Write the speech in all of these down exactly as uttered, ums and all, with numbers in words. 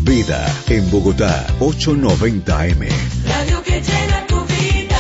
Vida en Bogotá, ochocientos noventa eme. Radio que llena tu vida.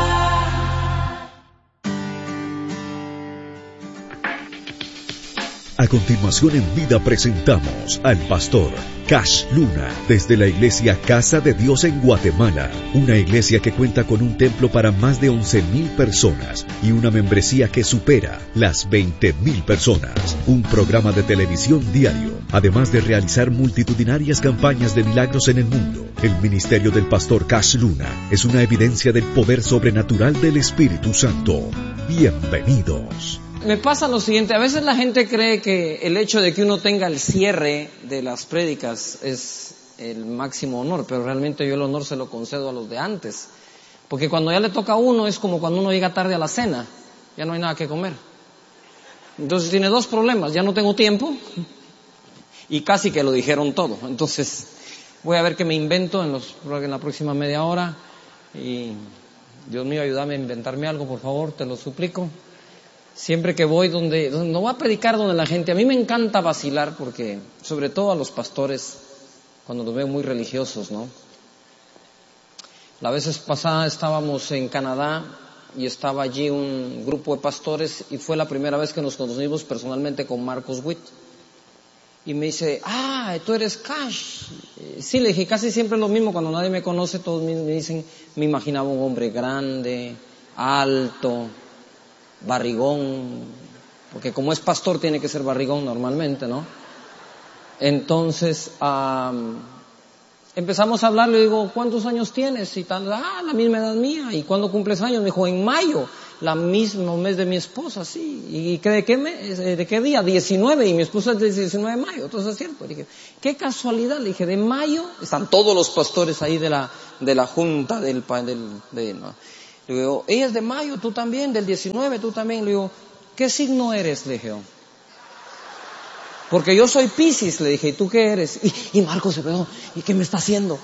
A continuación en Vida presentamos al pastor Cash Luna desde la iglesia Casa de Dios en Guatemala, una iglesia que cuenta con un templo para más de once mil personas y una membresía que supera las veinte mil personas, un programa de televisión diario, además de realizar multitudinarias campañas de milagros en el mundo. El ministerio del pastor Cash Luna es una evidencia del poder sobrenatural del Espíritu Santo. Bienvenidos. Me pasa lo siguiente, a veces la gente cree que el hecho de que uno tenga el cierre de las prédicas es el máximo honor, pero realmente yo el honor se lo concedo a los de antes, porque cuando ya le toca a uno es como cuando uno llega tarde a la cena, ya no hay nada que comer. Entonces tiene dos problemas, ya no tengo tiempo y casi que lo dijeron todo. Entonces voy a ver qué me invento en, los, en la próxima media hora y Dios mío, ayúdame a inventarme algo, por favor, te lo suplico. Siempre que voy donde, donde no voy a predicar donde la gente, a mí me encanta vacilar porque, sobre todo a los pastores, cuando los veo muy religiosos, ¿no? La vez pasada estábamos en Canadá y estaba allí un grupo de pastores y fue la primera vez que nos conocimos personalmente con Marcos Witt. Y me dice, ah, tú eres Cash. Sí, le dije, casi siempre es lo mismo, cuando nadie me conoce, todos me dicen, me imaginaba un hombre grande, alto, barrigón, porque como es pastor tiene que ser barrigón normalmente, ¿no? Entonces um, empezamos a hablar, le digo, ¿cuántos años tienes? Y tal, ah, la misma edad mía. ¿Y cuándo cumples años? Me dijo, en mayo, la mismo mes de mi esposa, sí. ¿Y de qué mes? ¿De qué día? diecinueve, y mi esposa es del diecinueve de mayo, entonces es cierto. Le dije, qué casualidad, le dije, de mayo, están todos los pastores ahí de la, de la junta del, del de, ¿no? Le digo, ella es de mayo, tú también, del diecinueve, tú también. Le digo, ¿qué signo eres? Le dije, porque yo soy Piscis, le dije, ¿y tú qué eres? Y, y Marco se pegó, ¿y qué me está haciendo?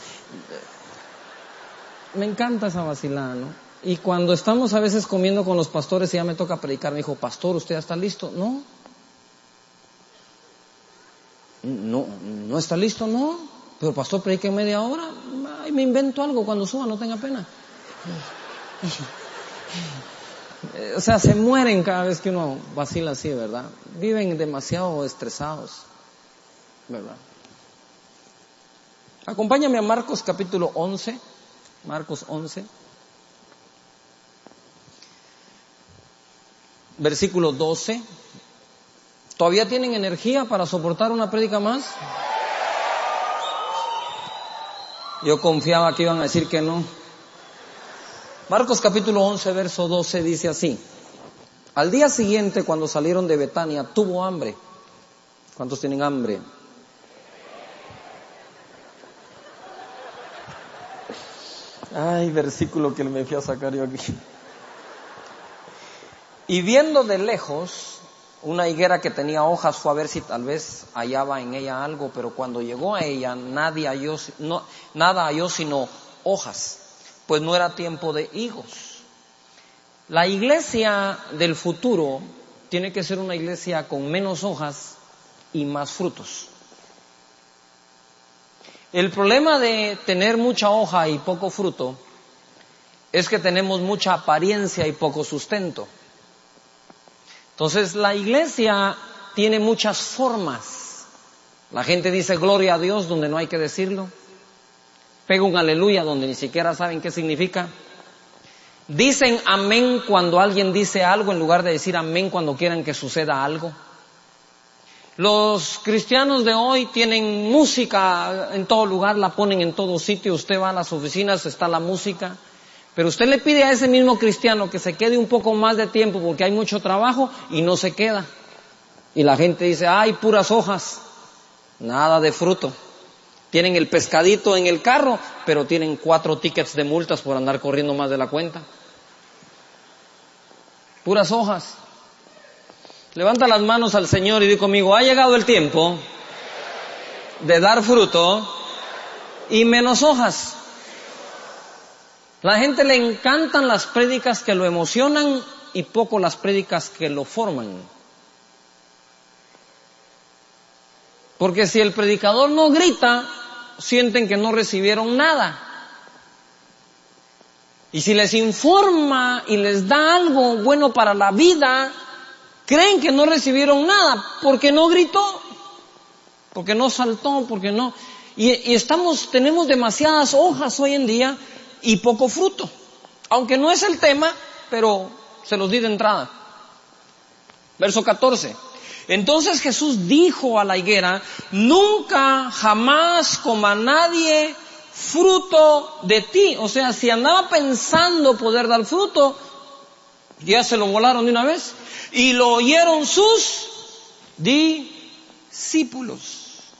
Me encanta esa vacilada, ¿no? Y cuando estamos a veces comiendo con los pastores y ya me toca predicar, me dijo, pastor, ¿usted ya está listo? No. No, no está listo, no. Pero pastor, predique en media hora. Ay, me invento algo cuando suba, no tenga pena. O sea, se mueren cada vez que uno vacila así, ¿verdad? Viven demasiado estresados, ¿verdad? Acompáñame a Marcos capítulo once, Marcos once, versículo doce. ¿Todavía tienen energía para soportar una prédica más? Yo confiaba que iban a decir que no. Marcos capítulo once, verso doce dice así. Al día siguiente, cuando salieron de Betania, tuvo hambre. ¿Cuántos tienen hambre? Ay, versículo que me fui a sacar yo aquí. Y viendo de lejos una higuera que tenía hojas, fue a ver si tal vez hallaba en ella algo, pero cuando llegó a ella, nadie halló, no, nada halló sino hojas, pues no era tiempo de higos. La iglesia del futuro tiene que ser una iglesia con menos hojas y más frutos. El problema de tener mucha hoja y poco fruto es que tenemos mucha apariencia y poco sustento. Entonces la iglesia tiene muchas formas. La gente dice gloria a Dios donde no hay que decirlo. Pega un aleluya donde ni siquiera saben qué significa. Dicen amén cuando alguien dice algo en lugar de decir amén cuando quieren que suceda algo. Los cristianos de hoy tienen música en todo lugar, la ponen en todo sitio. Usted va a las oficinas, está la música. Pero usted le pide a ese mismo cristiano que se quede un poco más de tiempo porque hay mucho trabajo y no se queda. Y la gente dice, ay, puras hojas, nada de fruto. Tienen el pescadito en el carro, pero tienen cuatro tickets de multas por andar corriendo más de la cuenta. Puras hojas. Levanta las manos al Señor y di conmigo, ha llegado el tiempo de dar fruto y menos hojas. La gente le encantan las prédicas que lo emocionan y poco las prédicas que lo forman. Porque si el predicador no grita, sienten que no recibieron nada. Y si les informa y les da algo bueno para la vida, creen que no recibieron nada, porque no gritó, porque no saltó, porque no... Y, y estamos, tenemos demasiadas hojas hoy en día y poco fruto. Aunque no es el tema, pero se los di de entrada. Verso catorce. Entonces Jesús dijo a la higuera: nunca jamás coma nadie fruto de ti. O sea, si andaba pensando poder dar fruto, ya se lo volaron de una vez. Y lo oyeron sus discípulos.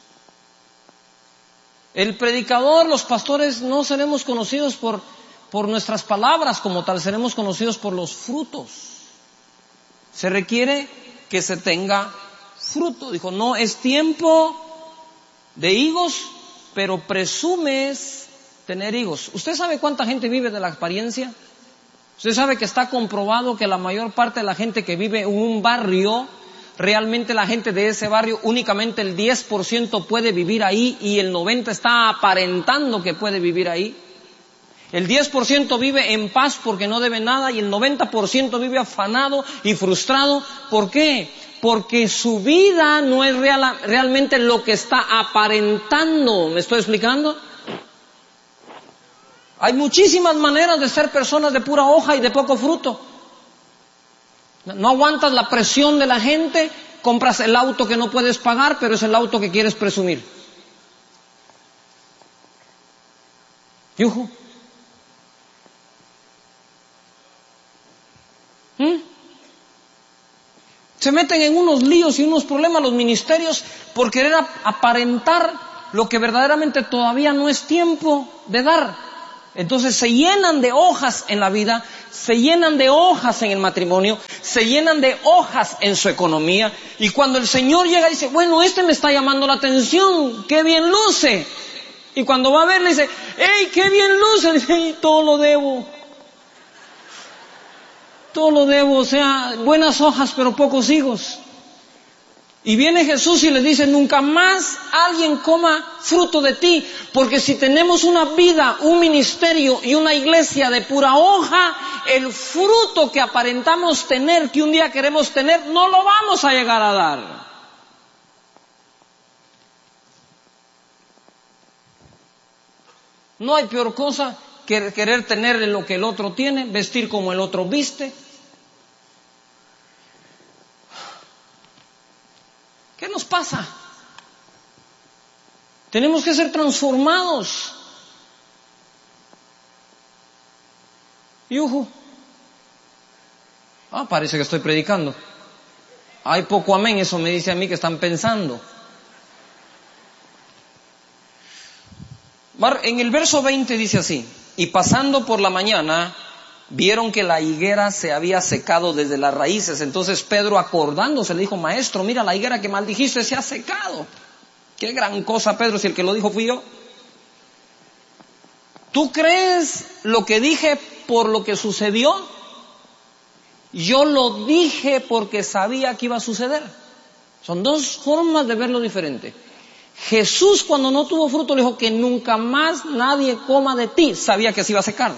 El predicador, los pastores, no seremos conocidos por, por nuestras palabras como tal, seremos conocidos por los frutos. Se requiere que se tenga fruto. Dijo, no es tiempo de higos, pero presumes tener higos. ¿Usted sabe cuánta gente vive de la apariencia? ¿Usted sabe que está comprobado que la mayor parte de la gente que vive en un barrio, realmente la gente de ese barrio, únicamente el diez por ciento puede vivir ahí y el noventa por ciento está aparentando que puede vivir ahí? El diez por ciento vive en paz porque no debe nada y el noventa por ciento vive afanado y frustrado. ¿Por qué? Porque su vida no es real, realmente lo que está aparentando. ¿Me estoy explicando? Hay muchísimas maneras de ser personas de pura hoja y de poco fruto. No aguantas la presión de la gente, compras el auto que no puedes pagar, pero es el auto que quieres presumir. Yujú. ¿Mm? Se meten en unos líos y unos problemas los ministerios por querer aparentar lo que verdaderamente todavía no es tiempo de dar. Entonces se llenan de hojas en la vida, se llenan de hojas en el matrimonio, se llenan de hojas en su economía. Y cuando el Señor llega y dice, bueno, este me está llamando la atención, qué bien luce. Y cuando va a ver le dice, hey, qué bien luce. Dice, y todo lo debo. Todo lo debo, o sea, buenas hojas pero pocos higos. Y viene Jesús y le dice, nunca más alguien coma fruto de ti, porque si tenemos una vida, un ministerio y una iglesia de pura hoja, el fruto que aparentamos tener, que un día queremos tener, no lo vamos a llegar a dar. No hay peor cosa que querer tener lo que el otro tiene, vestir como el otro viste. ¿Qué nos pasa? Tenemos que ser transformados. Yujú. Ah, parece que estoy predicando. Hay poco amén, eso me dice a mí que están pensando. En el verso veinte dice así: y pasando por la mañana, vieron que la higuera se había secado desde las raíces. Entonces Pedro, acordándose, le dijo, maestro, mira, la higuera que maldijiste se ha secado. Qué gran cosa, Pedro, si el que lo dijo fui yo. ¿Tú crees lo que dije por lo que sucedió? Yo lo dije porque sabía que iba a suceder. Son dos formas de verlo diferente. Jesús, cuando no tuvo fruto, le dijo que nunca más nadie coma de ti. Sabía que se iba a secar.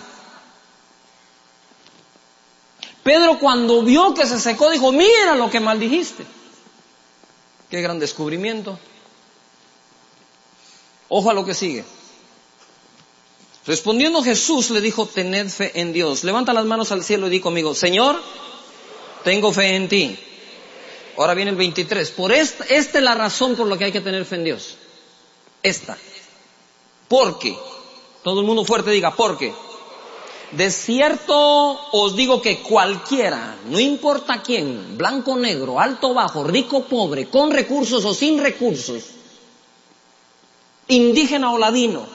Pedro, cuando vio que se secó, dijo, mira lo que maldijiste. Qué gran descubrimiento. Ojo a lo que sigue. Respondiendo Jesús le dijo, tened fe en Dios. Levanta las manos al cielo y di conmigo, Señor, tengo fe en ti. Ahora viene el veintitrés. Por esta, esta es la razón por la que hay que tener fe en Dios. Esta. Porque, todo el mundo fuerte diga, porque. De cierto os digo que cualquiera, no importa quién, blanco o negro, alto o bajo, rico o pobre, con recursos o sin recursos, indígena o ladino,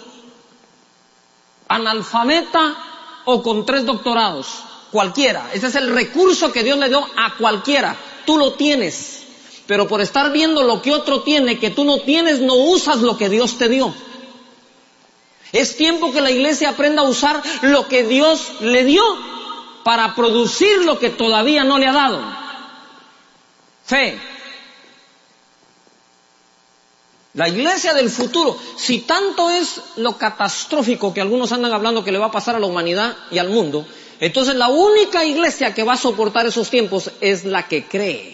analfabeta o con tres doctorados, cualquiera, ese es el recurso que Dios le dio a cualquiera, tú lo tienes, pero por estar viendo lo que otro tiene que tú no tienes, no usas lo que Dios te dio. Es tiempo que la iglesia aprenda a usar lo que Dios le dio para producir lo que todavía no le ha dado. Fe. La iglesia del futuro, si tanto es lo catastrófico que algunos andan hablando que le va a pasar a la humanidad y al mundo, entonces la única iglesia que va a soportar esos tiempos es la que cree.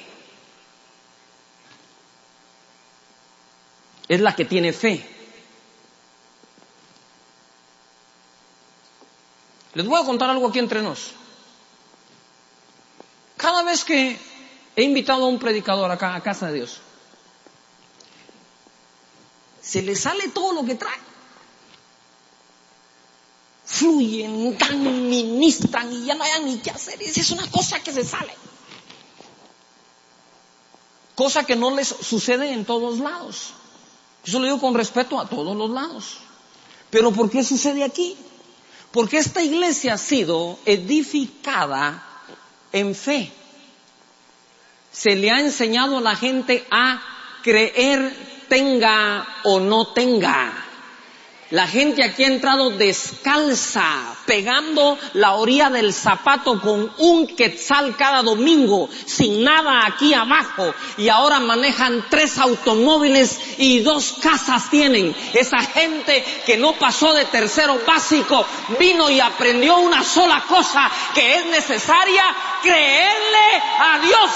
Es la que tiene fe. Les voy a contar algo aquí entre nos. Cada vez que he invitado a un predicador acá a casa de Dios, se le sale todo lo que trae. Fluyen, dan, ministran y ya no hay ni qué hacer. Es una cosa que se sale. Cosa que no les sucede en todos lados. Eso lo digo con respeto a todos los lados. Pero ¿por qué sucede aquí? Porque esta iglesia ha sido edificada en fe. Se le ha enseñado a la gente a creer, tenga o no tenga. La gente aquí ha entrado descalza, pegando la orilla del zapato con un quetzal cada domingo, sin nada aquí abajo, y ahora manejan tres automóviles y dos casas tienen. Esa gente que no pasó de tercero básico vino y aprendió una sola cosa, que es necesaria: creerle a Dios.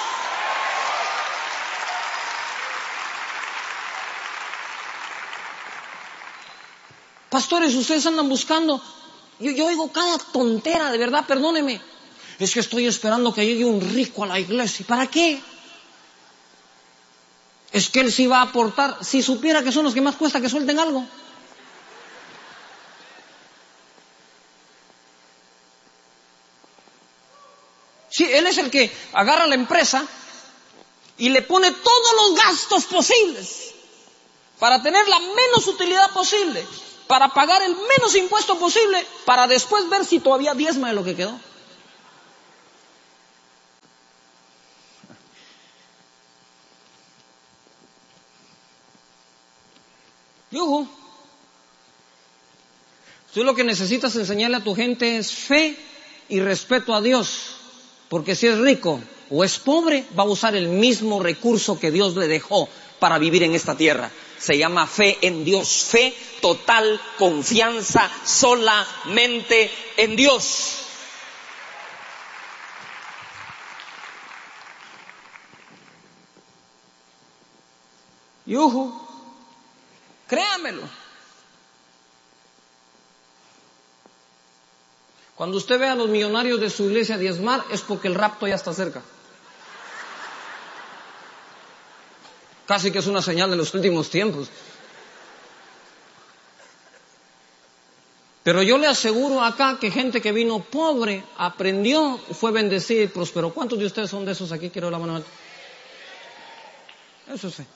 Pastores, ustedes andan buscando, yo, yo oigo cada tontera, de verdad, perdóneme. Es que estoy esperando que llegue un rico a la iglesia. ¿Para qué? Es que él sí va a aportar. Si supiera que son los que más cuesta que suelten algo. Sí, él es el que agarra la empresa y le pone todos los gastos posibles para tener la menos utilidad posible, para pagar el menos impuesto posible, para después ver si todavía diezma de lo que quedó. Yuhu. Tú lo que necesitas enseñarle a tu gente es fe y respeto a Dios, porque si es rico o es pobre, va a usar el mismo recurso que Dios le dejó para vivir en esta tierra. Se llama fe en Dios, fe total, confianza solamente en Dios. Yuhu, créamelo. Cuando usted ve a los millonarios de su iglesia diezmar, es porque el rapto ya está cerca. Casi que es una señal de los últimos tiempos. Pero yo le aseguro acá que gente que vino pobre, aprendió, fue bendecida y prosperó. ¿Cuántos de ustedes son de esos aquí? Quiero la mano alta. Eso sí.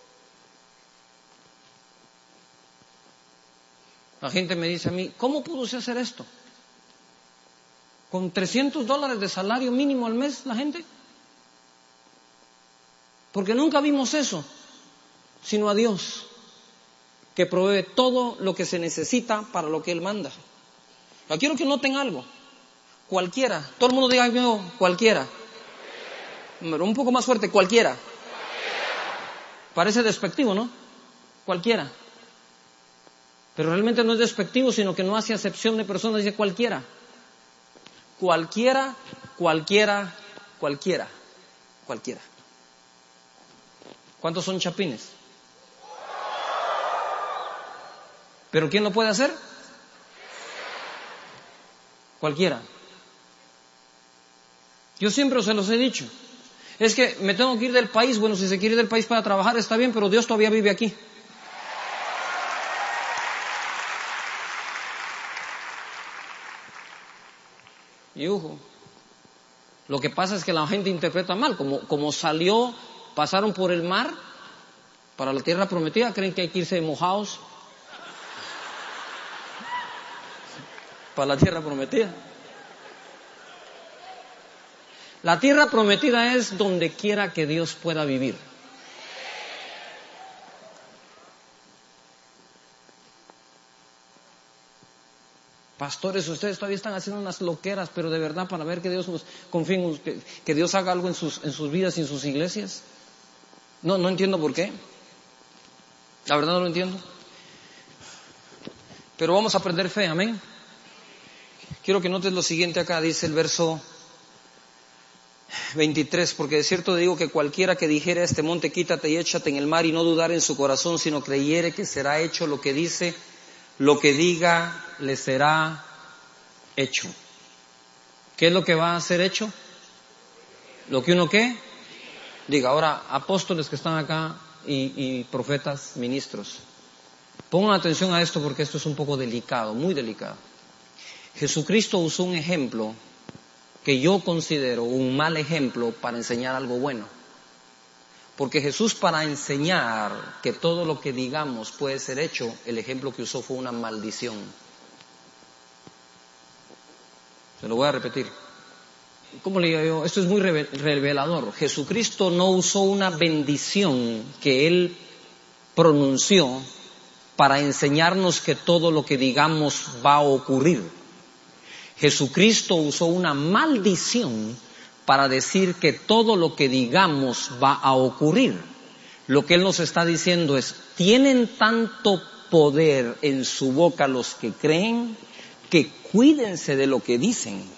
La gente me dice a mí, ¿cómo pudo usted hacer esto? ¿Con trescientos dólares de salario mínimo al mes la gente? Porque nunca vimos eso, sino a Dios, que provee todo lo que se necesita para lo que Él manda. Yo quiero que noten algo. Cualquiera, todo el mundo diga yo, cualquiera. Pero un poco más fuerte, cualquiera. Parece despectivo, ¿no? Cualquiera. Pero realmente no es despectivo, sino que no hace acepción de personas, dice cualquiera. Cualquiera, cualquiera, cualquiera, cualquiera. ¿Cuántos son chapines? ¿Pero quién lo puede hacer? Cualquiera. Yo siempre se los he dicho. Es que me tengo que ir del país. Bueno, si se quiere ir del país para trabajar está bien, pero Dios todavía vive aquí. Y ojo, lo que pasa es que la gente interpreta mal. Como, como salió, pasaron por el mar para la tierra prometida, creen que hay que irse mojados para la tierra prometida. La tierra prometida es donde quiera que Dios pueda vivir. Pastores, ustedes todavía están haciendo unas loqueras, pero de verdad para ver que Dios nos confíen, que, que Dios haga algo en sus, en sus vidas y en sus iglesias. No, no entiendo por qué. La verdad no lo entiendo. Pero vamos a aprender fe, amén. Quiero que notes lo siguiente acá, dice el verso veintitrés, porque de cierto digo que cualquiera que dijere a este monte, quítate y échate en el mar, y no dudar en su corazón, sino creyere que será hecho lo que dice, lo que diga le será hecho. ¿Qué es lo que va a ser hecho? Lo que uno ¿qué? Diga. Ahora, apóstoles que están acá y, y profetas, ministros, pongan atención a esto porque esto es un poco delicado, muy delicado. Jesucristo usó un ejemplo que yo considero un mal ejemplo para enseñar algo bueno. Porque Jesús, para enseñar que todo lo que digamos puede ser hecho, el ejemplo que usó fue una maldición. Se lo voy a repetir. ¿Cómo le digo yo? Esto es muy revelador. Jesucristo no usó una bendición que Él pronunció para enseñarnos que todo lo que digamos va a ocurrir. Jesucristo usó una maldición para decir que todo lo que digamos va a ocurrir. Lo que Él nos está diciendo es, tienen tanto poder en su boca los que creen, que cuídense de lo que dicen.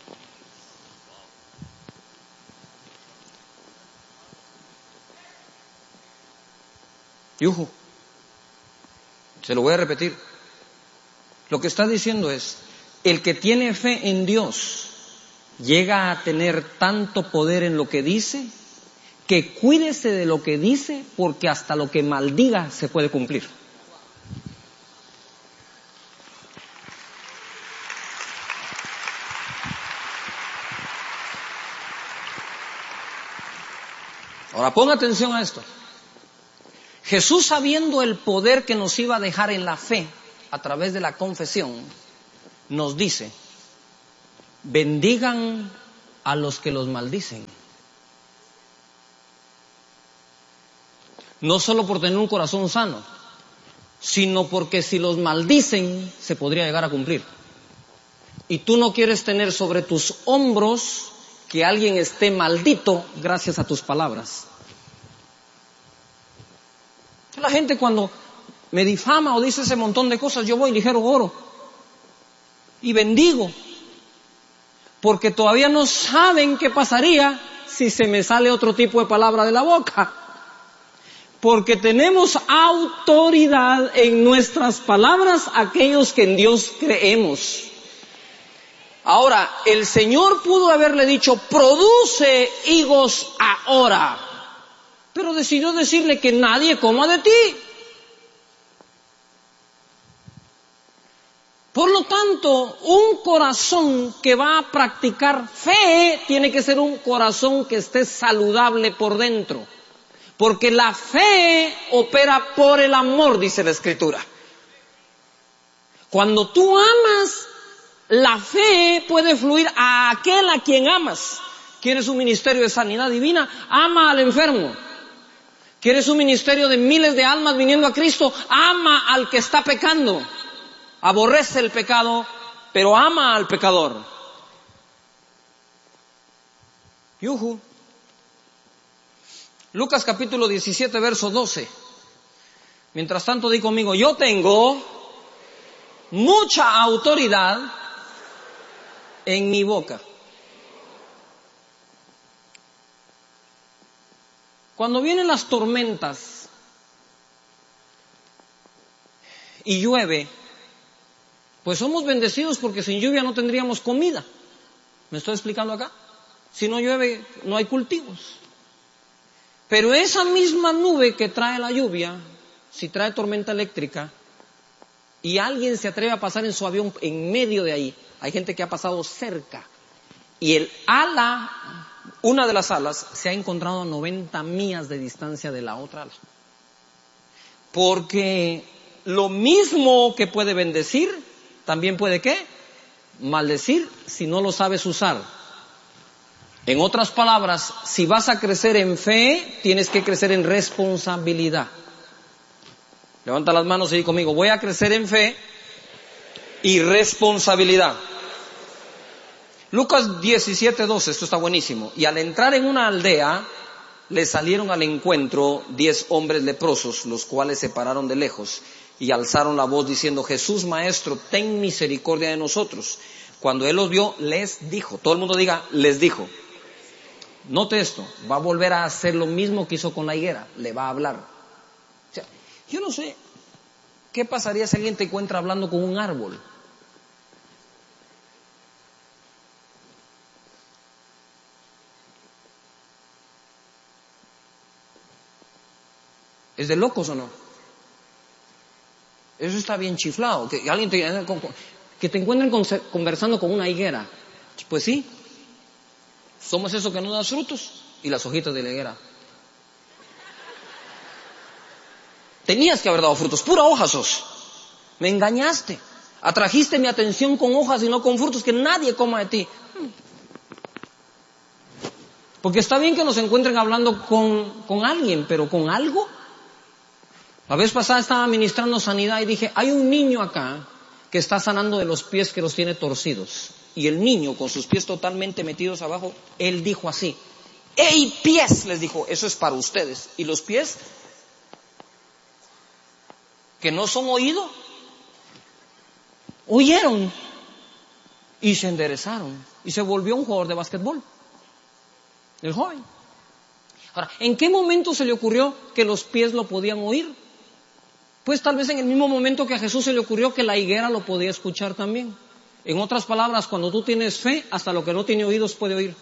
Yuju. Se lo voy a repetir. Lo que está diciendo es, el que tiene fe en Dios llega a tener tanto poder en lo que dice, que cuídese de lo que dice, porque hasta lo que maldiga se puede cumplir. Ahora ponga atención a esto. Jesús, sabiendo el poder que nos iba a dejar en la fe a través de la confesión, nos dice, bendigan a los que los maldicen. No solo por tener un corazón sano, sino porque si los maldicen, se podría llegar a cumplir. Y tú no quieres tener sobre tus hombros que alguien esté maldito gracias a tus palabras. La gente cuando me difama o dice ese montón de cosas, yo voy ligero oro y bendigo, porque todavía no saben qué pasaría si se me sale otro tipo de palabra de la boca. Porque tenemos autoridad en nuestras palabras aquellos que en Dios creemos. Ahora, el Señor pudo haberle dicho, produce higos ahora, pero decidió decirle que nadie coma de ti. Por lo tanto, un corazón que va a practicar fe tiene que ser un corazón que esté saludable por dentro. Porque la fe opera por el amor, dice la Escritura. Cuando tú amas, la fe puede fluir a aquel a quien amas. ¿Quieres un ministerio de sanidad divina? Ama al enfermo. ¿Quieres un ministerio de miles de almas viniendo a Cristo? Ama al que está pecando. Aborrece el pecado, pero ama al pecador. Yuhu. Lucas capítulo diecisiete, verso doce. Mientras tanto, di conmigo, yo tengo mucha autoridad en mi boca. Cuando vienen las tormentas y llueve, pues somos bendecidos porque sin lluvia no tendríamos comida. ¿Me estoy explicando acá? Si no llueve, no hay cultivos. Pero esa misma nube que trae la lluvia, si trae tormenta eléctrica, y alguien se atreve a pasar en su avión en medio de ahí, hay gente que ha pasado cerca, y el ala, una de las alas, se ha encontrado a noventa millas de distancia de la otra ala. Porque lo mismo que puede bendecir, también puede ¿qué? Maldecir si no lo sabes usar. En otras palabras, si vas a crecer en fe, tienes que crecer en responsabilidad. Levanta las manos y di conmigo, voy a crecer en fe y responsabilidad. Lucas diecisiete doce, esto está buenísimo. Y al entrar en una aldea, le salieron al encuentro diez hombres leprosos, los cuales se pararon de lejos y alzaron la voz diciendo: Jesús, Maestro, ten misericordia de nosotros. Cuando él los vio, les dijo, todo el mundo diga, les dijo. Note esto, va a volver a hacer lo mismo que hizo con la higuera, le va a hablar. O sea, yo no sé, ¿qué pasaría si alguien te encuentra hablando con un árbol? ¿Es de locos o no? Eso está bien chiflado, que alguien te, que te encuentren conversando con una higuera. Pues sí, somos eso que no da frutos y las hojitas de la higuera. Tenías que haber dado frutos, pura hoja sos. Me engañaste, atrajiste mi atención con hojas y no con frutos, que nadie coma de ti. Porque está bien que nos encuentren hablando con, con alguien, pero con algo. La vez pasada estaba ministrando sanidad y dije, hay un niño acá que está sanando de los pies que los tiene torcidos. Y el niño, con sus pies totalmente metidos abajo, él dijo así: ¡Ey, pies! Les dijo, eso es para ustedes. Y los pies, que no son oído, oyeron y se enderezaron. Y se volvió un jugador de básquetbol, el joven. Ahora, ¿en qué momento se le ocurrió que los pies lo podían oír? Pues tal vez en el mismo momento que a Jesús se le ocurrió que la higuera lo podía escuchar también. En otras palabras, cuando tú tienes fe, hasta lo que no tiene oídos puede oír.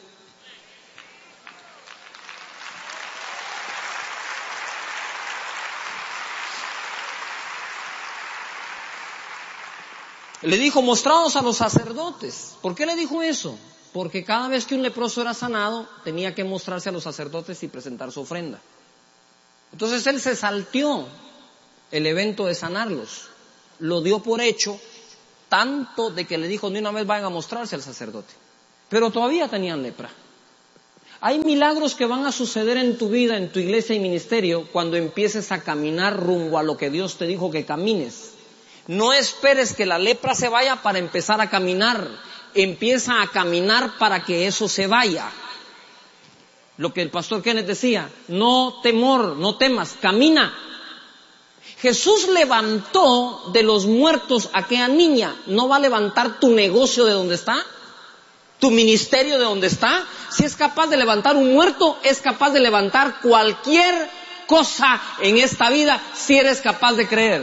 Le dijo, mostraos a los sacerdotes. ¿Por qué le dijo eso? Porque cada vez que un leproso era sanado, tenía que mostrarse a los sacerdotes y presentar su ofrenda. Entonces él se salteó el evento de sanarlos. Lo dio por hecho, tanto de que le dijo, de una vez vayan a mostrarse al sacerdote. Pero todavía tenían lepra. Hay milagros que van a suceder en tu vida, en tu iglesia y ministerio, cuando empieces a caminar rumbo a lo que Dios te dijo que camines. No esperes que la lepra se vaya para empezar a caminar. Empieza a caminar para que eso se vaya. Lo que el pastor Kenneth decía, no temor, no temas, camina. Jesús levantó de los muertos a aquella niña. ¿No va a levantar tu negocio de donde está? ¿Tu ministerio de donde está? Si es capaz de levantar un muerto, es capaz de levantar cualquier cosa en esta vida, si eres capaz de creer.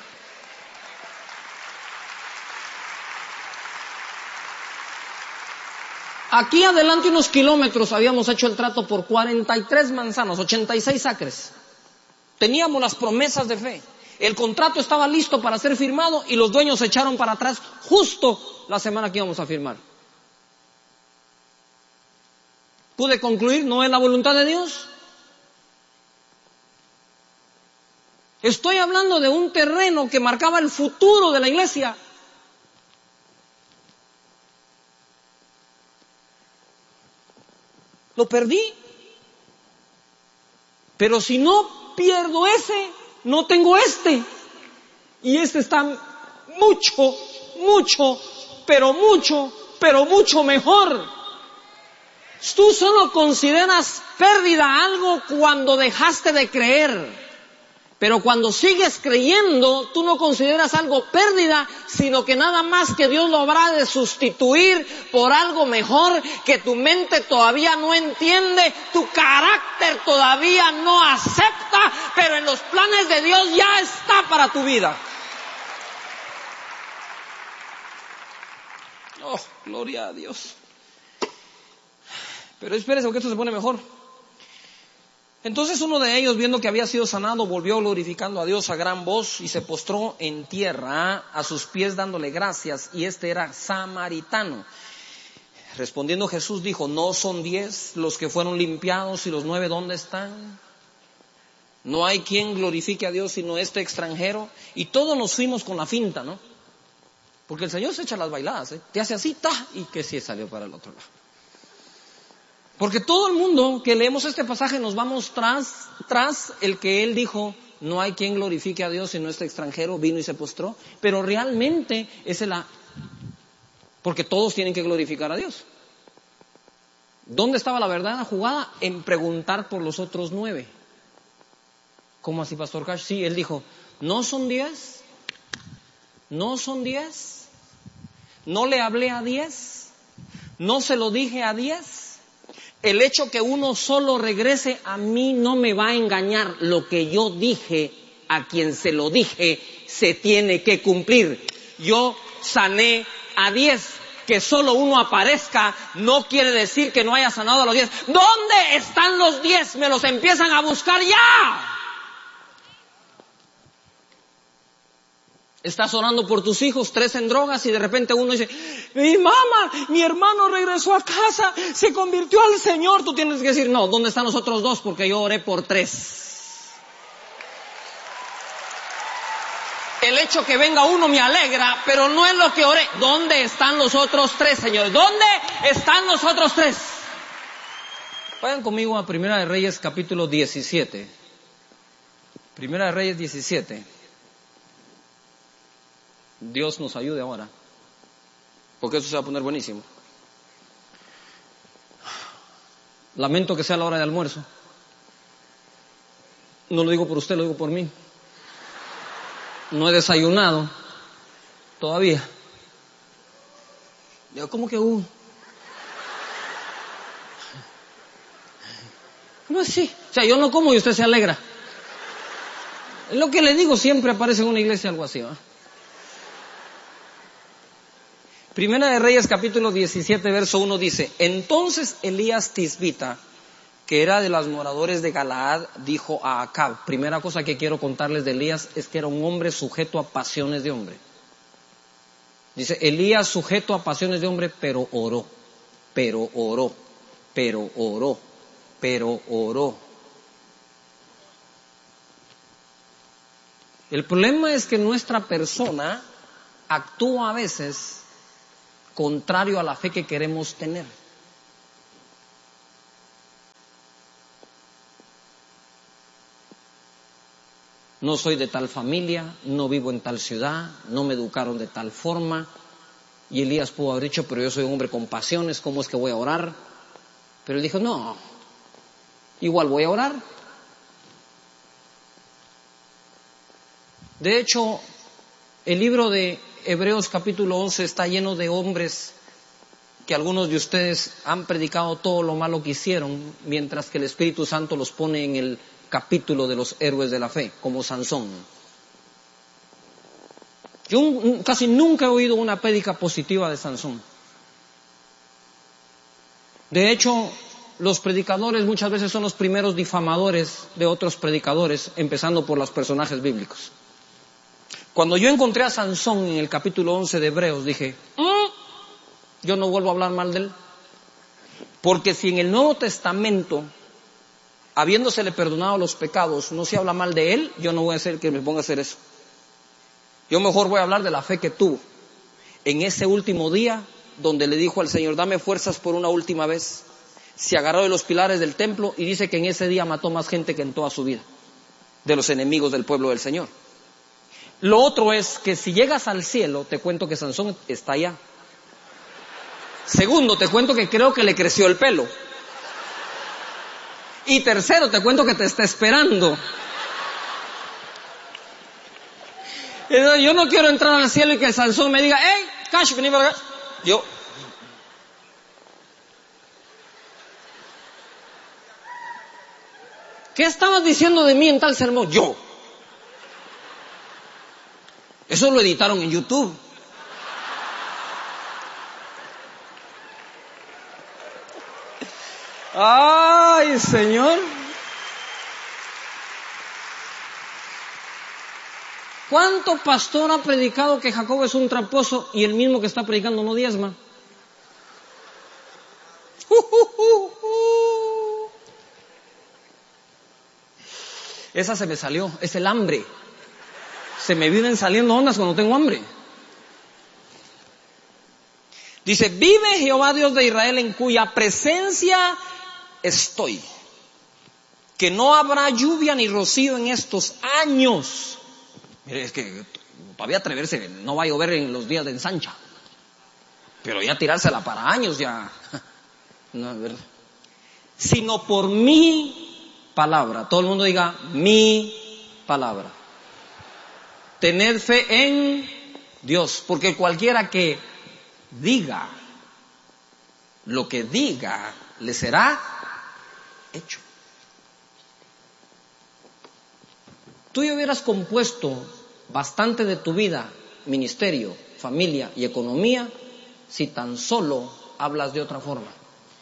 Aquí adelante unos kilómetros habíamos hecho el trato por cuarenta y tres manzanas, ochenta y seis acres. Teníamos las promesas de fe. El contrato estaba listo para ser firmado y los dueños se echaron para atrás justo la semana que íbamos a firmar. Pude concluir, ¿no es la voluntad de Dios? Estoy hablando de un terreno que marcaba el futuro de la iglesia. Lo perdí. Pero si no pierdo ese, no tengo este. Y este está mucho, mucho, pero mucho, pero mucho mejor. Tú solo consideras pérdida algo cuando dejaste de creer. Pero cuando sigues creyendo, tú no consideras algo pérdida, sino que nada más que Dios lo habrá de sustituir por algo mejor que tu mente todavía no entiende, tu carácter todavía no acepta, pero en los planes de Dios ya está para tu vida. Oh, gloria a Dios. Pero espérese porque esto se pone mejor. Entonces uno de ellos, viendo que había sido sanado, volvió glorificando a Dios a gran voz y se postró en tierra a sus pies dándole gracias, y este era samaritano. Respondiendo Jesús dijo, ¿no son diez los que fueron limpiados y los nueve dónde están? No hay quien glorifique a Dios sino este extranjero. Y todos nos fuimos con la finta, ¿no? Porque el Señor se echa las bailadas, ¿eh? Te hace así, ta, y que sí salió para el otro lado. Porque todo el mundo que leemos este pasaje nos vamos tras, tras el que él dijo, no hay quien glorifique a Dios sino este extranjero, vino y se postró. Pero realmente es la... Porque todos tienen que glorificar a Dios. ¿Dónde estaba la verdadera jugada? En preguntar por los otros nueve. ¿Cómo así, Pastor Cash? Sí, él dijo, ¿no son diez? ¿No son diez? ¿No le hablé a diez? ¿No se lo dije a diez? El hecho que uno solo regrese a mí no me va a engañar. Lo que yo dije, a quien se lo dije, se tiene que cumplir. Yo sané a diez. Que solo uno aparezca no quiere decir que no haya sanado a los diez. ¿Dónde están los diez? Me los empiezan a buscar ya. Estás orando por tus hijos, tres en drogas, y de repente uno dice, mi mamá, mi hermano regresó a casa, se convirtió al Señor. Tú tienes que decir, no, ¿dónde están los otros dos? Porque yo oré por tres. El hecho que venga uno me alegra, pero no es lo que oré. ¿Dónde están los otros tres, señores? ¿Dónde están los otros tres? Vayan conmigo a Primera de Reyes, capítulo diecisiete. Primera de Reyes diecisiete. Dios nos ayude ahora, porque eso se va a poner buenísimo. Lamento que sea la hora de almuerzo. No lo digo por usted, lo digo por mí. No he desayunado todavía. Yo, ¿cómo que uh? ¿Cómo así? O sea, yo no como y usted se alegra. Es lo que le digo, siempre aparece en una iglesia algo así, ¿va? Primera de Reyes, capítulo diecisiete, verso uno dice, entonces Elías Tisbita, que era de los moradores de Galaad, dijo a Acab. Primera cosa que quiero contarles de Elías es que era un hombre sujeto a pasiones de hombre. Dice, Elías sujeto a pasiones de hombre, pero oró, pero oró, pero oró, pero oró. El problema es que nuestra persona actúa a veces contrario a la fe que queremos tener. No soy de tal familia, no vivo en tal ciudad, no me educaron de tal forma. Y Elías pudo haber dicho, pero yo soy un hombre con pasiones, ¿cómo es que voy a orar? Pero él dijo, no, igual voy a orar. De hecho, el libro de Hebreos capítulo once está lleno de hombres que algunos de ustedes han predicado todo lo malo que hicieron, mientras que el Espíritu Santo los pone en el capítulo de los héroes de la fe, como Sansón. Yo casi nunca he oído una prédica positiva de Sansón. De hecho, los predicadores muchas veces son los primeros difamadores de otros predicadores, empezando por los personajes bíblicos. Cuando yo encontré a Sansón en el capítulo once de Hebreos, dije, ¿Mm? yo no vuelvo a hablar mal de él. Porque si en el Nuevo Testamento, habiéndosele perdonado los pecados, no se habla mal de él, yo no voy a ser el que me ponga a hacer eso. Yo mejor voy a hablar de la fe que tuvo en ese último día, donde le dijo al Señor, dame fuerzas por una última vez. Se agarró de los pilares del templo y dice que en ese día mató más gente que en toda su vida, de los enemigos del pueblo del Señor. Lo otro es que si llegas al cielo, te cuento que Sansón está allá. Segundo, te cuento que creo que le creció el pelo. Y tercero, te cuento que te está esperando. Yo no quiero entrar al cielo y que Sansón me diga, hey, Cash, vení para acá. Yo. ¿Qué estabas diciendo de mí en tal sermón? Yo. Eso lo editaron en YouTube. Ay, Señor. ¿Cuánto pastor ha predicado que Jacob es un tramposo y el mismo que está predicando no diezma? Uh, uh, uh, uh. Esa se me salió, es el hambre. Se me vienen saliendo ondas cuando tengo hambre. Dice, vive Jehová Dios de Israel en cuya presencia estoy, que no habrá lluvia ni rocío en estos años. Mire, es que todavía atreverse, no va a llover en los días de ensancha, pero ya tirársela para años ya. No, ¿verdad? sino por mi palabra. Todo el mundo diga, mi palabra. Tened fe en Dios, porque cualquiera que diga lo que diga, le será hecho. Tú ya hubieras compuesto bastante de tu vida, ministerio, familia y economía, si tan solo hablas de otra forma.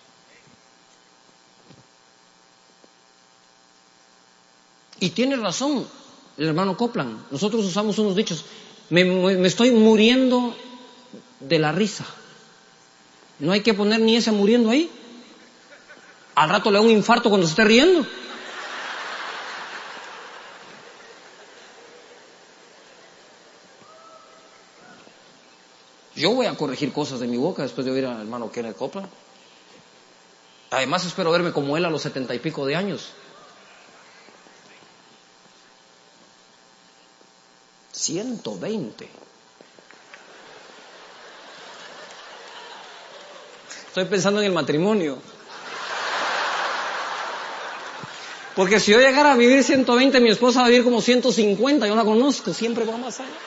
Y tiene razón el hermano Copland. Nosotros usamos unos dichos. Me, me estoy muriendo de la risa. No hay que poner ni ese muriendo ahí. Al rato le da un infarto cuando se esté riendo. Yo voy a corregir cosas de mi boca después de oír al hermano Kenneth Copeland. Además espero verme como él a los setenta y pico de años. ciento veinte. Estoy pensando en el matrimonio. Porque si yo llegara a vivir ciento veinte, mi esposa va a vivir como ciento cincuenta. Yo la conozco, siempre va más allá.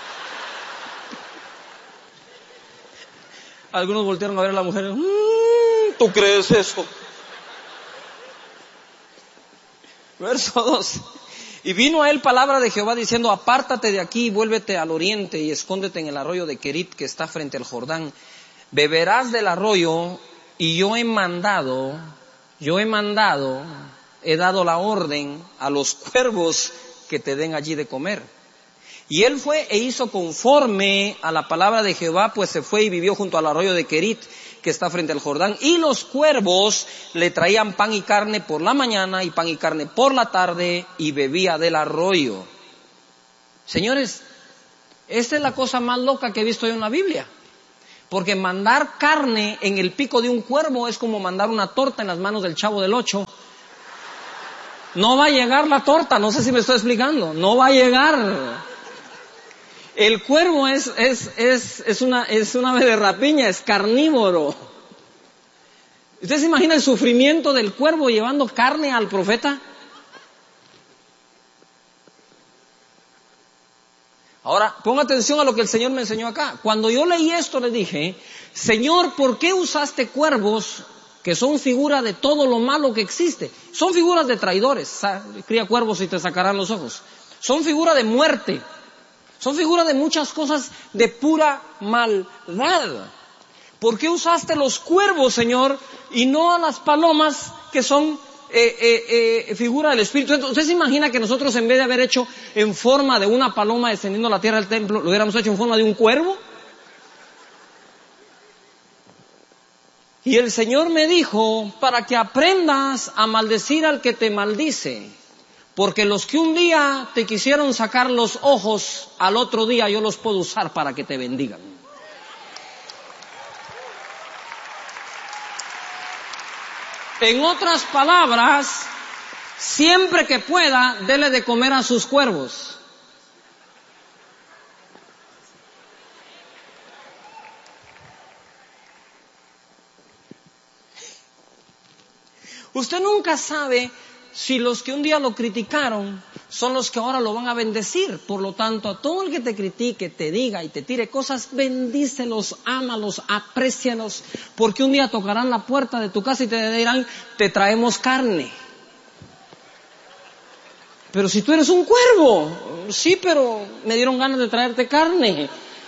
Algunos voltearon a ver a la mujer. Mmm, ¿tú crees eso? Verso dos. Y vino a él palabra de Jehová diciendo, apártate de aquí y vuélvete al oriente y escóndete en el arroyo de Querit que está frente al Jordán. Beberás del arroyo y yo he mandado, yo he mandado, he dado la orden a los cuervos que te den allí de comer. Y él fue e hizo conforme a la palabra de Jehová, pues se fue y vivió junto al arroyo de Querit, que está frente al Jordán. Y los cuervos le traían pan y carne por la mañana y pan y carne por la tarde, y bebía del arroyo. Señores, esta es la cosa más loca que he visto yo en la Biblia. Porque mandar carne en el pico de un cuervo es como mandar una torta en las manos del Chavo del Ocho. No va a llegar la torta, no sé si me estoy explicando, no va a llegar. El cuervo es, es, es, es, una, es una ave de rapiña, es carnívoro. ¿Usted se imagina el sufrimiento del cuervo llevando carne al profeta? Ahora, ponga atención a lo que el Señor me enseñó acá. Cuando yo leí esto le dije, Señor, ¿por qué usaste cuervos que son figura de todo lo malo que existe? Son figuras de traidores. Cría cuervos y te sacarán los ojos. Son figura de muerte. Son figuras de muchas cosas de pura maldad. ¿Por qué usaste los cuervos, Señor, y no a las palomas que son eh, eh, eh, figura del Espíritu? Entonces, ¿usted se imagina que nosotros en vez de haber hecho en forma de una paloma descendiendo a la tierra del templo, lo hubiéramos hecho en forma de un cuervo? Y el Señor me dijo, para que aprendas a maldecir al que te maldice. Porque los que un día te quisieron sacar los ojos, al otro día yo los puedo usar para que te bendigan. En otras palabras, siempre que pueda, dele de comer a sus cuervos. Usted nunca sabe si los que un día lo criticaron son los que ahora lo van a bendecir. Por lo tanto, a todo el que te critique, te diga y te tire cosas, bendícelos, ámalos, aprécialos, porque un día tocarán la puerta de tu casa y te dirán, te traemos carne. Pero si tú eres un cuervo, sí, pero me dieron ganas de traerte carne.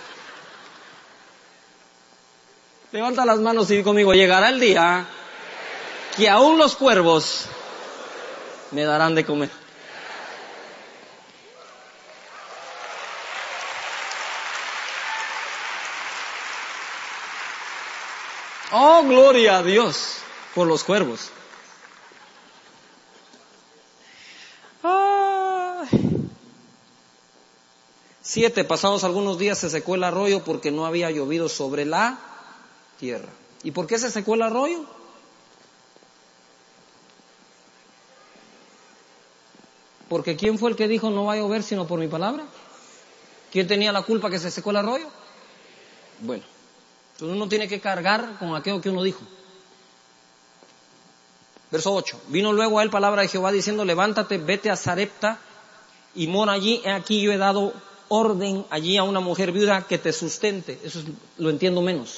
Levanta las manos y di conmigo, llegará el día que aún los cuervos me darán de comer. Oh, gloria a Dios por los cuervos. Ay. Siete, pasados algunos días se secó el arroyo porque no había llovido sobre la tierra. ¿Y por qué se secó el arroyo? Porque ¿quién fue el que dijo no va a llover sino por mi palabra? ¿Quién tenía la culpa que se secó el arroyo? Bueno, entonces uno tiene que cargar con aquello que uno dijo. Verso ocho. Vino luego a él palabra de Jehová diciendo, levántate, vete a Sarepta y mora allí. He aquí yo he dado orden allí a una mujer viuda que te sustente. Eso es, lo entiendo menos.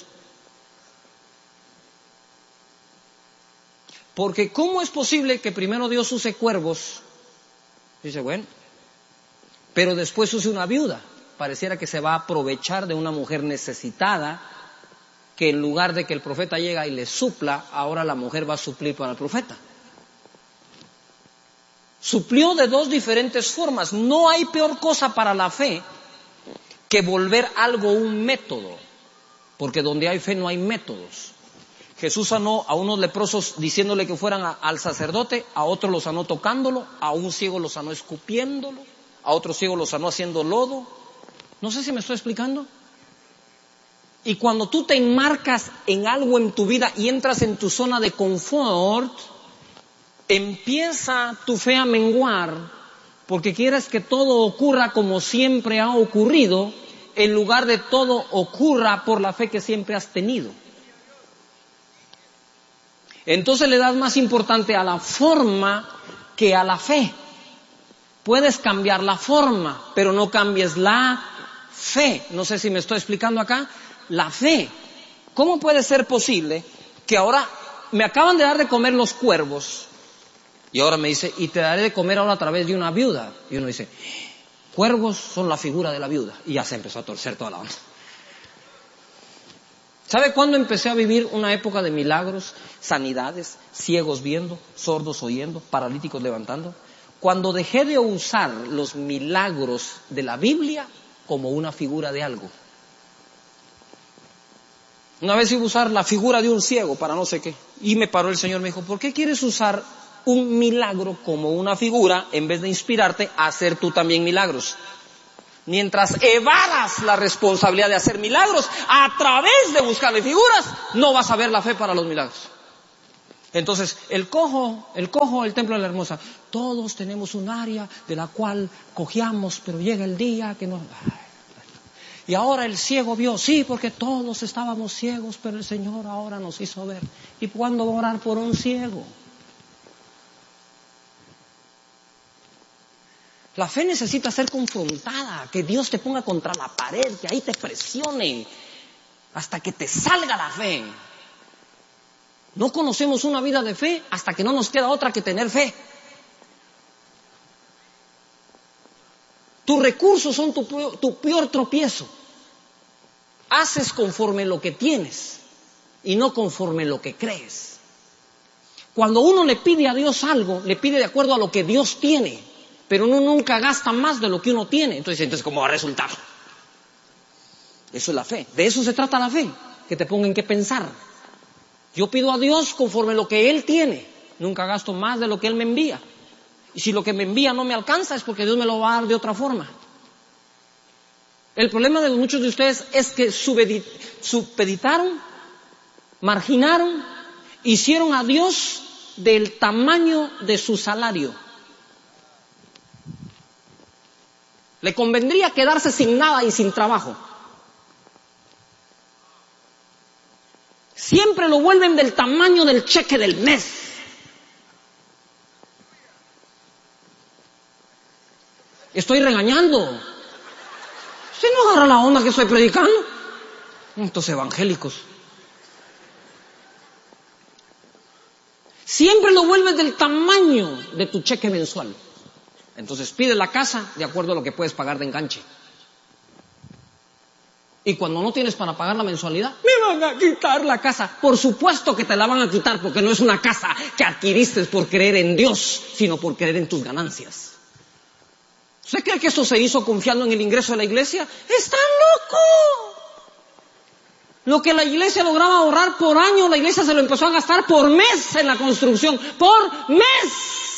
Porque ¿cómo es posible que primero Dios use cuervos? Dice, bueno, pero después use una viuda. Pareciera que se va a aprovechar de una mujer necesitada, que en lugar de que el profeta llegue y le supla, ahora la mujer va a suplir para el profeta. Suplió de dos diferentes formas. No hay peor cosa para la fe que volver algo un método, porque donde hay fe no hay métodos. Jesús sanó a unos leprosos diciéndole que fueran a, al sacerdote, a otros los sanó tocándolo, a un ciego los sanó escupiéndolo, a otro ciego los sanó haciendo lodo. No sé si me estoy explicando. Y cuando tú te enmarcas en algo en tu vida y entras en tu zona de confort, empieza tu fe a menguar, porque quieres que todo ocurra como siempre ha ocurrido, en lugar de todo ocurra por la fe que siempre has tenido. Entonces le das más importante a la forma que a la fe. Puedes cambiar la forma, pero no cambies la fe. No sé si me estoy explicando acá. La fe. ¿Cómo puede ser posible que ahora me acaban de dar de comer los cuervos y ahora me dice, y te daré de comer ahora a través de una viuda? Y uno dice, cuervos son la figura de la viuda. Y ya se empezó a torcer toda la onda. ¿Sabe cuándo empecé a vivir una época de milagros, sanidades, ciegos viendo, sordos oyendo, paralíticos levantando? Cuando dejé de usar los milagros de la Biblia como una figura de algo. Una vez iba a usar la figura de un ciego para no sé qué. Y me paró el Señor y me dijo, ¿por qué quieres usar un milagro como una figura en vez de inspirarte a hacer tú también milagros? Mientras evadas la responsabilidad de hacer milagros a través de buscarle figuras, no vas a ver la fe para los milagros. Entonces, el cojo, el cojo, el templo de la hermosa, todos tenemos un área de la cual cojeamos, pero llega el día que no... Y ahora el ciego vio, sí, porque todos estábamos ciegos, pero el Señor ahora nos hizo ver. ¿Y cuándo orar por un ciego? La fe necesita ser confrontada, que Dios te ponga contra la pared, que ahí te presione, hasta que te salga la fe. No conocemos una vida de fe hasta que no nos queda otra que tener fe. Tus recursos son tu, tu peor tropiezo. Haces conforme lo que tienes y no conforme lo que crees. Cuando uno le pide a Dios algo, le pide de acuerdo a lo que Dios tiene, pero uno nunca gasta más de lo que uno tiene. Entonces, entonces ¿cómo va a resultar? Eso es la fe. De eso se trata la fe, que te ponga en qué pensar. Yo pido a Dios conforme lo que Él tiene. Nunca gasto más de lo que Él me envía. Y si lo que me envía no me alcanza es porque Dios me lo va a dar de otra forma. El problema de muchos de ustedes es que supeditaron, marginaron, hicieron a Dios del tamaño de su salario. Le convendría quedarse sin nada y sin trabajo. Siempre lo vuelven del tamaño del cheque del mes. Estoy regañando. ¿Usted no agarra la onda que estoy predicando? Estos evangélicos. Siempre lo vuelves del tamaño de tu cheque mensual. Entonces pide la casa de acuerdo a lo que puedes pagar de enganche. Y cuando no tienes para pagar la mensualidad, me van a quitar la casa. Por supuesto que te la van a quitar, porque no es una casa que adquiriste por creer en Dios, sino por creer en tus ganancias. ¿Usted cree que esto se hizo confiando en el ingreso de la iglesia? ¡Están locos! Lo que la iglesia lograba ahorrar por año, la iglesia se lo empezó a gastar por mes en la construcción. ¡Por mes!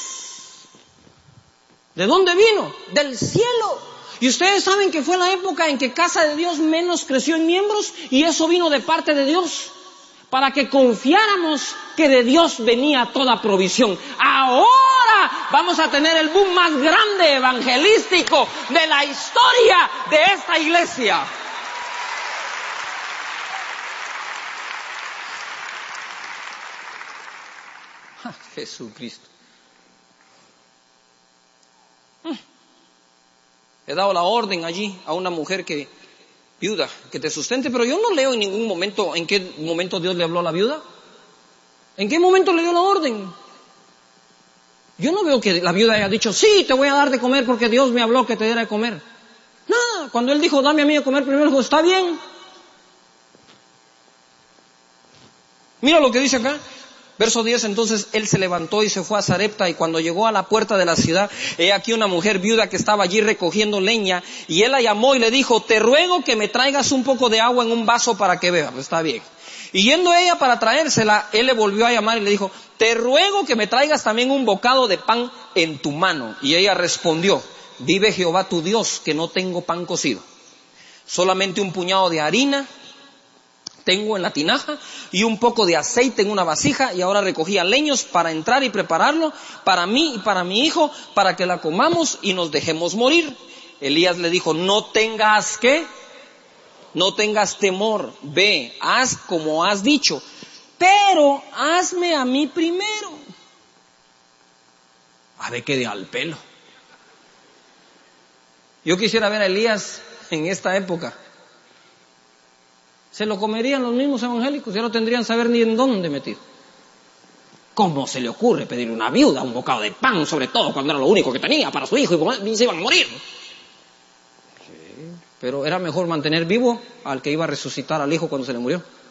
¿De dónde vino? Del cielo. Y ustedes saben que fue la época en que Casa de Dios menos creció en miembros, y eso vino de parte de Dios, para que confiáramos que de Dios venía toda provisión. Ahora vamos a tener el boom más grande evangelístico de la historia de esta iglesia. Ah, Jesucristo. He dado la orden allí a una mujer que viuda, que te sustente, pero yo no leo en ningún momento en qué momento Dios le habló a la viuda. ¿En qué momento le dio la orden? Yo no veo que la viuda haya dicho, sí, te voy a dar de comer porque Dios me habló que te diera de comer. Nada, cuando Él dijo, dame a mí de comer primero, dijo, está bien. Mira lo que dice acá. Verso diez, entonces él se levantó y se fue a Sarepta, y cuando llegó a la puerta de la ciudad, he aquí una mujer viuda que estaba allí recogiendo leña, y él la llamó y le dijo, te ruego que me traigas un poco de agua en un vaso para que beba. Pues está bien. Y yendo ella para traérsela, él le volvió a llamar y le dijo, te ruego que me traigas también un bocado de pan en tu mano. Y ella respondió, vive Jehová tu Dios, que no tengo pan cocido, solamente un puñado de harina tengo en la tinaja y un poco de aceite en una vasija, y ahora recogía leños para entrar y prepararlo para mí y para mi hijo, para que la comamos y nos dejemos morir. Elías le dijo, no tengas ¿qué? No tengas temor, ve, haz como has dicho, pero hazme a mí primero. A ver qué de al pelo. Yo quisiera ver a Elías en esta época. Se lo comerían los mismos evangélicos, ya no tendrían saber ni en dónde metido. ¿Cómo se le ocurre pedirle a una viuda un bocado de pan, sobre todo cuando era lo único que tenía para su hijo y se iban a morir? Sí, pero era mejor mantener vivo al que iba a resucitar al hijo cuando se le murió.